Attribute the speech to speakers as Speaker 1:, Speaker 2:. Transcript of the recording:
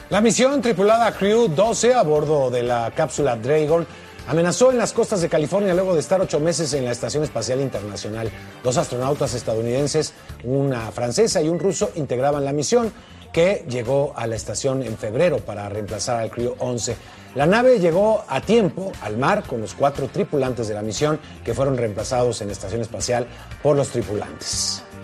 Speaker 1: La misión tripulada Crew 12 a bordo de la cápsula Dragon amenazó en las costas de California luego de estar 8 meses en la Estación Espacial Internacional. 2 astronautas estadounidenses, una francesa y un ruso, integraban la misión, que llegó a la estación en febrero para reemplazar al Crew 11. La nave llegó a tiempo al mar con los 4 tripulantes de la misión, que fueron reemplazados en la Estación Espacial por los tripulantes.